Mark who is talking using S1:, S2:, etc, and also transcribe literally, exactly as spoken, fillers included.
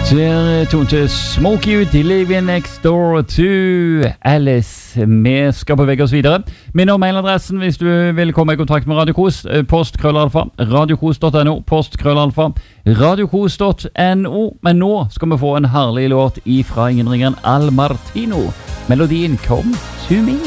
S1: Ser tonte Smokey ut, Living Next Door to Alice. Vi skal bevege oss videre. Minn om mailadressen hvis du vil komme i kontakt med Radio Kos. Post krøllalfa, radiokos punktum no, post krøllalfa, radiokos punktum no. Men nå skal vi få en herlig låt ifra ingen ringeren Al Martino. Melodien Come to Me.